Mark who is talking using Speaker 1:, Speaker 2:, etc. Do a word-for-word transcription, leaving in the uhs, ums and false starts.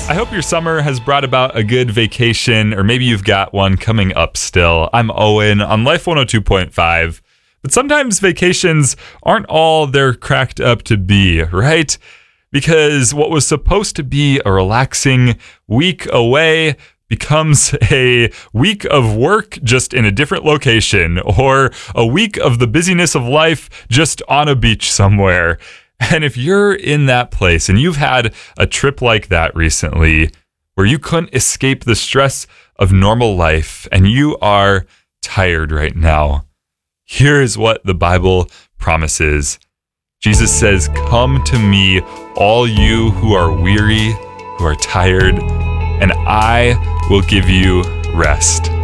Speaker 1: I hope your summer has brought about a good vacation, or maybe you've got one coming up still. I'm Owen on Life one oh two point five. But sometimes vacations aren't all they're cracked up to be, right? Because what was supposed to be a relaxing week away becomes a week of work just in a different location, or a week of the busyness of life just on a beach somewhere. And if you're in that place and you've had a trip like that recently, where you couldn't escape the stress of normal life and you are tired right now, here's what the Bible promises. Jesus says, "Come to me, all you who are weary, who are tired, and I will give you rest."